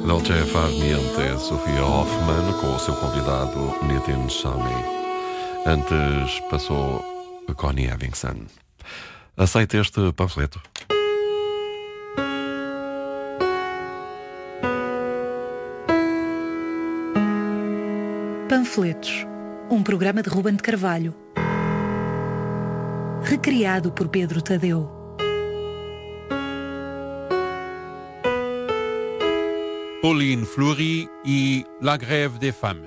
Dolce Far Niente, Sofia Hoffmann, com o seu convidado Nitin Sami. Antes passou Connie Evingston. Aceita este panfleto. Panfletos, um programa de Ruben de Carvalho, recriado por Pedro Tadeu. Pauline Fleury e La Grève des Femmes.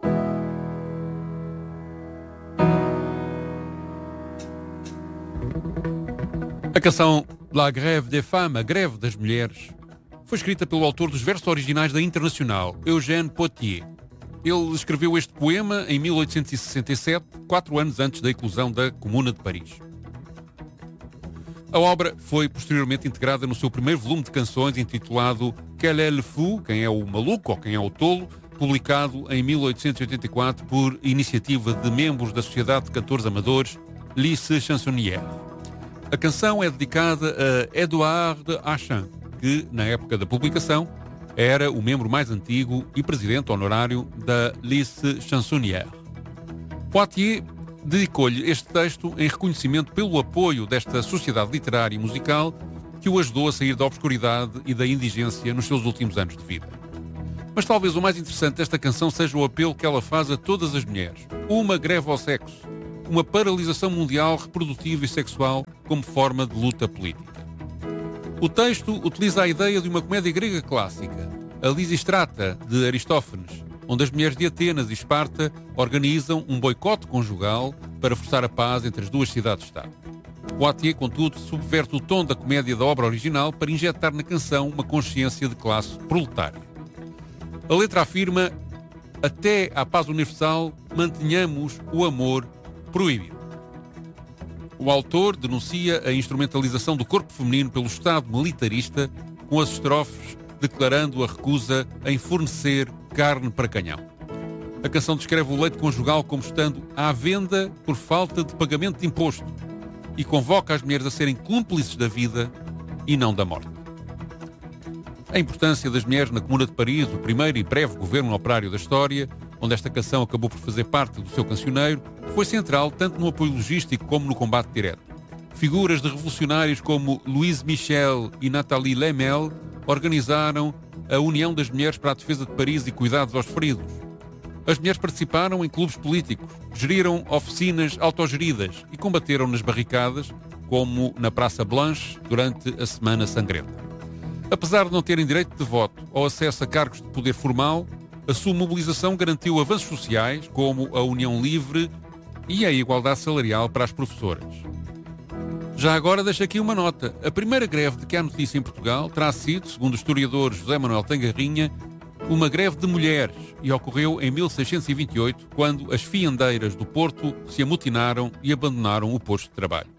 A canção La Grève des Femmes, a Greve das Mulheres, foi escrita pelo autor dos versos originais da Internacional, Eugène Potier. Ele escreveu este poema em 1867, 4 anos antes da eclosão da Comuna de Paris. A obra foi posteriormente integrada no seu primeiro volume de canções, intitulado Quel est le fou? Quem é o maluco ou quem é o tolo?, publicado em 1884 por iniciativa de membros da Sociedade de Cantores Amadores, Lycée Chansonnière. A canção é dedicada a Édouard Achin, que, na época da publicação, era o membro mais antigo e presidente honorário da Lycée Chansonnière. Poitiers dedicou-lhe este texto em reconhecimento pelo apoio desta sociedade literária e musical que o ajudou a sair da obscuridade e da indigência nos seus últimos anos de vida. Mas talvez o mais interessante desta canção seja o apelo que ela faz a todas as mulheres. Uma greve ao sexo, uma paralisação mundial reprodutiva e sexual como forma de luta política. O texto utiliza a ideia de uma comédia grega clássica, a Lisistrata, de Aristófanes, onde as mulheres de Atenas e Esparta organizam um boicote conjugal para forçar a paz entre as duas cidades-estado. Poitiers, contudo, subverte o tom da comédia da obra original para injetar na canção uma consciência de classe proletária. A letra afirma: até à paz universal mantenhamos o amor proibido. O autor denuncia a instrumentalização do corpo feminino pelo Estado militarista, com as estrofes declarando a recusa em fornecer carne para canhão. A canção descreve o leito conjugal como estando à venda por falta de pagamento de imposto e convoca as mulheres a serem cúmplices da vida e não da morte. A importância das mulheres na Comuna de Paris, o primeiro e breve governo operário da história, onde esta canção acabou por fazer parte do seu cancioneiro, foi central tanto no apoio logístico como no combate direto. Figuras de revolucionários como Louise Michel e Nathalie Lemel organizaram a União das Mulheres para a Defesa de Paris e Cuidados aos Feridos. As mulheres participaram em clubes políticos, geriram oficinas autogeridas e combateram nas barricadas, como na Praça Blanche, durante a Semana Sangrenta. Apesar de não terem direito de voto ou acesso a cargos de poder formal, a sua mobilização garantiu avanços sociais, como a União Livre e a igualdade salarial para as professoras. Já agora deixo aqui uma nota. A primeira greve de que há notícia em Portugal terá sido, segundo o historiador José Manuel Tangarrinha, uma greve de mulheres e ocorreu em 1628, quando as fiandeiras do Porto se amotinaram e abandonaram o posto de trabalho.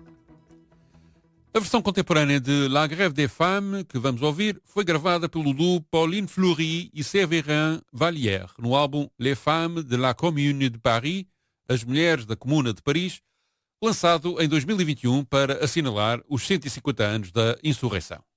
A versão contemporânea de La Grève des Femmes, que vamos ouvir, foi gravada pelo duo Pauline Fleury e Séverin Vallière no álbum Les Femmes de la Commune de Paris, As Mulheres da Comuna de Paris, lançado em 2021 para assinalar os 150 anos da insurreição.